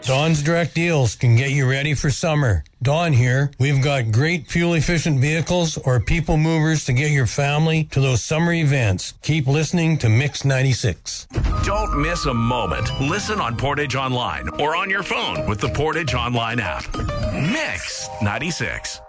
Don's Direct Deals can get you ready for summer. Don here. We've got great fuel-efficient vehicles or people movers to get your family to those summer events. Keep listening to Mix 96. Don't miss a moment. Listen on Portage Online or on your phone with the Portage Online app. Mix 96.